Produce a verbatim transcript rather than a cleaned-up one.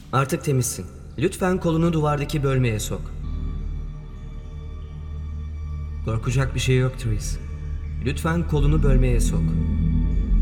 Artık temizsin. Lütfen kolunu duvardaki bölmeye sok. Korkacak bir şey yok Therese. Lütfen kolunu bölmeye sok.